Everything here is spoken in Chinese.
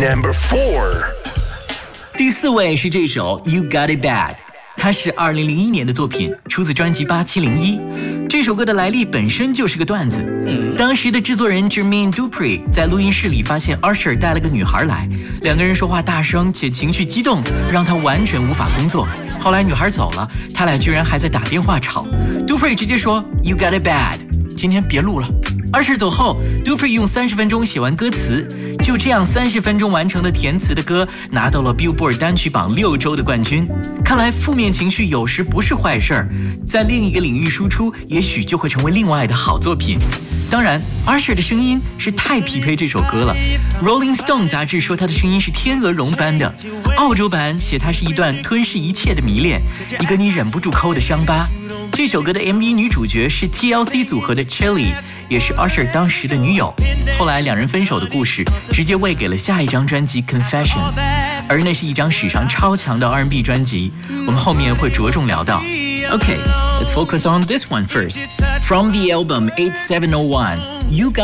Number 4. 第4位是这首 You Got It Bad， 它是2001年的作品，出自专辑8701。这首歌的来历本身就是个段子。当时的制作人 Jermaine Dupri 在录音室里发现 Usher 带了个女孩来，两个人说话大声且情绪激动，让他完全无法工作。后来女孩走了，他俩居然还在打电话吵。Dupri 直接说 You Got It Bad， 今天别录了。Usher 走后 Dupri 用30分钟写完歌词，就这样30分钟完成的填词的歌拿到了 Billboard 单曲榜6周的冠军。看来负面情绪有时不是坏事儿，在另一个领域输出，也许就会成为另外的好作品。当然 Usher 的声音是太匹配这首歌了， Rolling Stone 杂志说他的声音是天鹅绒般的，澳洲版写他是一段吞噬一切的迷恋，一个你忍不住抠的伤疤。这首歌的 MV 女主角是 TLC 组合的 Chilli， 也是 Usher 当时的女友，后来两人分手的故事直接喂给了下一张专辑 Confessions， 而那是一张史上超强的 R&B 专辑，我们后面会着重聊到。Okay, let's focus on this one first. From the album 8701, You Got